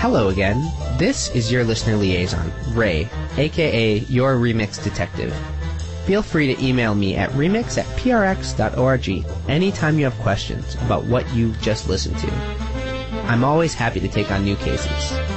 Hello again. This is your listener liaison, Ray, aka your Remix Detective. Feel free to email me at remix@prx.org anytime you have questions about what you just listened to. I'm always happy to take on new cases.